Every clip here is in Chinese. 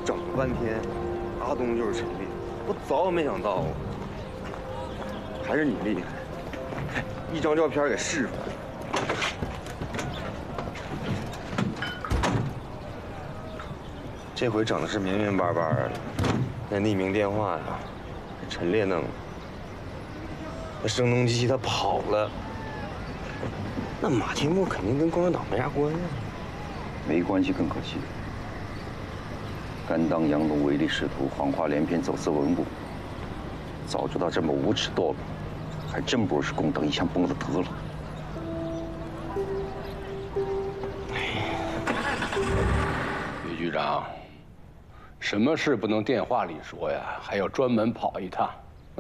整了半天，阿东就是陈烈，我早没想到啊，还是你厉害，一张照片给释出来了。这回整的是明明白白的，那匿名电话呀，是陈烈弄的。那声东击西他跑了，那马天木肯定跟共产党没啥关系。 没关系更可惜。甘当杨龙唯利是图、谎话连篇、走私文物，早知道这么无耻堕落，还真不如是宫灯一枪崩了得了。 于局长，什么事不能电话里说呀？还要专门跑一趟。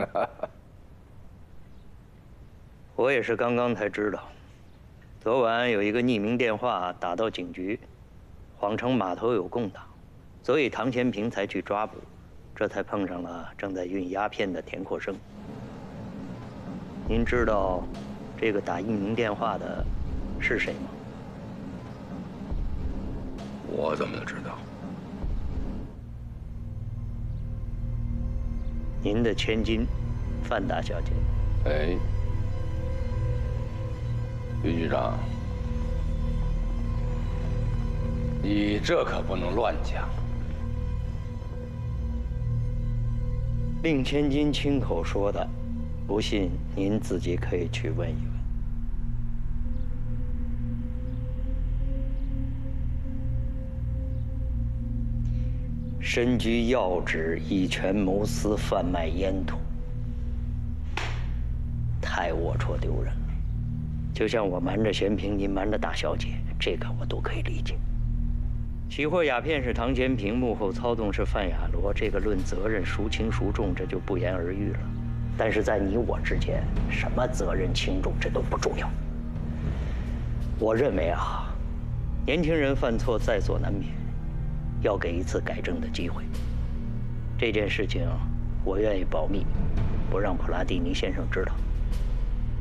我也是刚刚才知道，昨晚有一个匿名电话打到警局，谎称码头有共党，所以唐前平才去抓捕，这才碰上了正在运鸦片的田扩生。您知道这个打匿名电话的是谁吗？ 我怎么知道？ 您的千金范大小姐。 哎，于局长，你这可不能乱讲。 令千金亲口说的，不信您自己可以去问一问。身居要职，以权谋私，贩卖烟土，太龌龊丢人了。就像我瞒着咸平，您瞒着大小姐，这个我都可以理解。起货鸦片是唐前平，幕后操纵是范雅罗，这个论责任孰轻孰重，这就不言而喻了。但是在你我之间，什么责任轻重，这都不重要。我认为啊，年轻人犯错在所难免，要给一次改正的机会。这件事情，我愿意保密，不让普拉蒂尼先生知道。